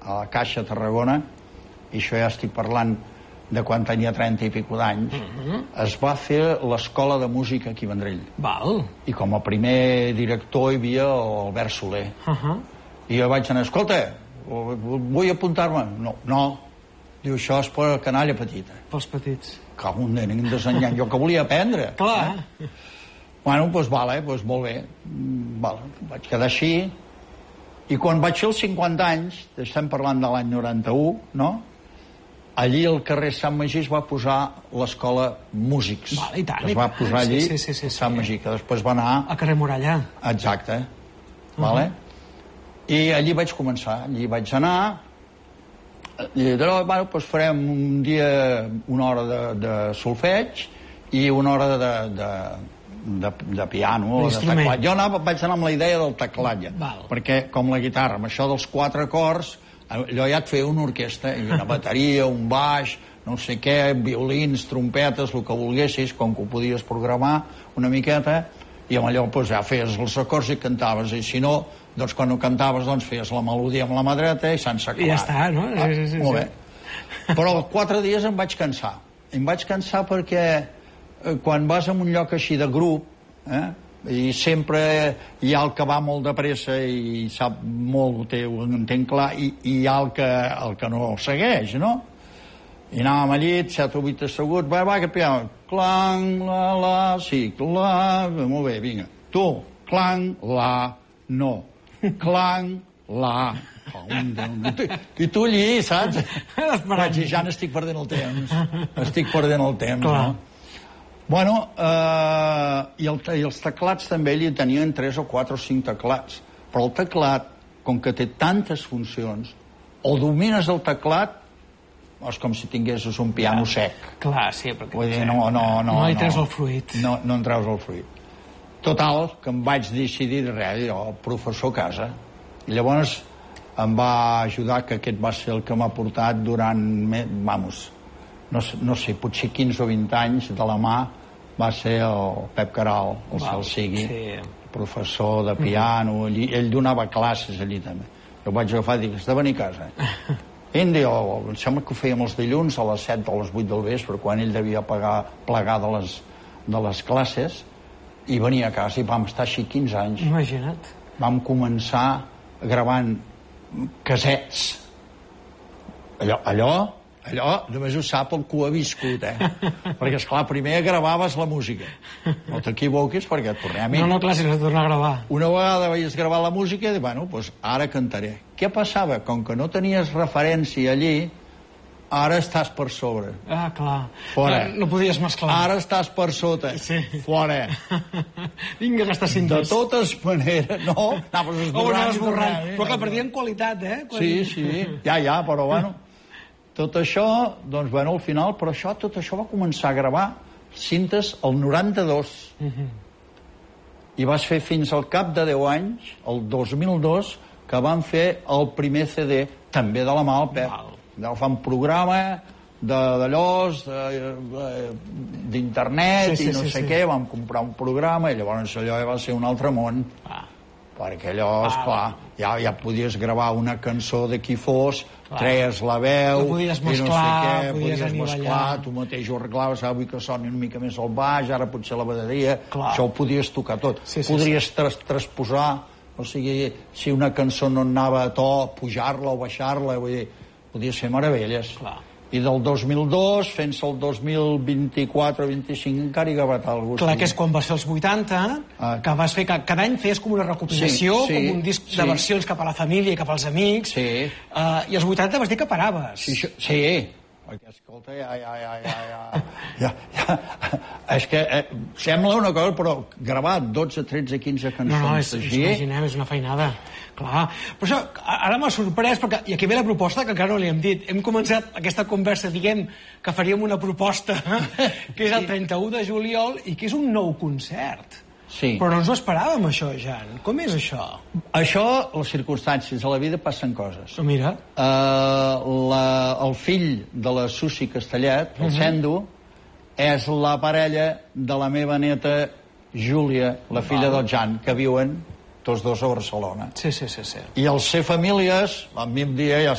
a la Caixa Tarragona, i això ja estic parlant de quan tenia 30 i pico d'anys, es va fer l'escola de música aquí a Vendrell. Val. I com a primer director hi havia l'Albert Soler. I jo vaig anar, escolta, vull apuntar-me. No. Diu, això és per canalla petita. Pels petits. Com un nen desenyant. Jo que volia aprendre. Clar. Bueno, doncs vale, doncs molt bé. Vaig quedar així. I quan vaig fer els 50 anys, estem parlant de l'any 91, no? Allí al carrer Sant Magí es va posar l'escola Músics. Vale, i tant. Es va posar allí Sant Magí, que després va anar... A carrer Muralla. Exacte. Vale? I allí vaig començar. Allí vaig anar... I bueno, doncs farem un dia una hora de solfeig i una hora de piano o de teclat. Jo vaig anar amb la idea del teclat ja, perquè com la guitarra, amb això dels 4 acords, allò ja et feia una orquestra, i una bateria, un baix, no sé què, violins, trompetes, el que volguessis, com que ho podies programar una miqueta, i amb allò doncs, ja feies els acords i cantaves, i si no, doncs quan ho cantaves doncs feies la melodia amb la mà dreta i sense clar. I ja està, no? Sí. Molt bé. Però 4 dies em vaig cansar. Em vaig cansar perquè quan vas a un lloc així de grup, i sempre hi ha el que va molt de pressa i sap molt, ho entén clar, i hi ha el que no segueix, no? I anàvem al llit, 7 o 8 asseguts, va, que piano, clang, la, sí, la, molt bé, vinga, tu, clang, la, no, clang, la, i tu allí, saps? Vaig dir, ja n'estic perdent el temps, no? Bueno, i els teclats també allí tenien 3 o 4 o 5 teclats, però el teclat, com que té tantes funcions, o domines el teclat, és com si tinguessis un piano sec. Clar, sí, perquè... Vull dir, no hi treus el fruit. No en treus el fruit. Total, que em vaig decidir res, jo, professor a casa. I llavors em va ajudar, que aquest va ser el que m'ha portat durant, no sé, potser 15 o 20 anys de la mà, va ser el Pep Caral, el Salsigui, professor de piano, ell donava classes allí també. Jo vaig agafar i dic, has de venir a casa. Indi, em sembla que ho fèiem els dilluns a les 7 o a les 8 del vespre, quan ell devia plegar de les classes, i venia a casa i vam estar així 15 anys. Imagina't. Vam començar gravant casets. Allò només ho sap el que ho ha viscut, perquè, esclar, primer gravaves la música. No t'equivoquis perquè et tornem a mi. No, clar, si no has de tornar a gravar. Una vegada veies gravar la música i dic, bueno, doncs ara cantaré. Què passava? Com que no tenies referència allí, ara estàs per sobre. Ah, clar. Fora. No podies mesclar. Ara estàs per sota. Sí. Fora. Vinga, gastar cintes. De totes maneres, no, anaves esborrant. Però clar, perdien qualitat, Sí, ja, però bueno. Tot això, doncs, bueno, al final, però tot això va començar a gravar cintes el 92. I vas fer fins al cap de 10 anys, el 2002, que van fer el primer CD, també de la mà del Pep. Vam fer un programa d'allòs, d'internet i no sé què, vam comprar un programa i llavors allò va ser un altre món. Perquè allò, esclar, ja podies gravar una cançó de qui fos, treies la veu, i no sé què, podies mesclar, tu mateix ho arreglaves, vull que soni una mica més al baix, ara potser la bateria, això ho podies tocar tot. Podries transposar, o sigui, si una cançó no anava a to, pujar-la o baixar-la, vull dir, podies fer meravelles. I del 2002 fins al 2024-25 encara hi ha acabat alguna cosa. Clar, que és quan va ser els 80, que vas fer, cada any feies com una recopilació, com un disc de versions cap a la família i cap als amics, i als 80 vas dir que paraves. Sí, perquè, escolta, és que sembla una cosa, però gravar 12, 13, 15 cançons així... No, imaginem, és una feinada. Clar, però això ara m'ha sorprès, perquè i aquí ve la proposta que encara no li hem dit. Hem començat aquesta conversa dient que faríem una proposta que és el 31 de juliol i que és un nou concert. Sí. Però no ens ho esperàvem, això, Jan. Com és això? Això, les circumstàncies, a la vida passen coses. Mira. El fill de la Susi Castellet, el Sendo, és la parella de la meva neta Júlia, la filla del Jan, que viuen tots dos a Barcelona. Sí. I al ser famílies, a mi em dia, ja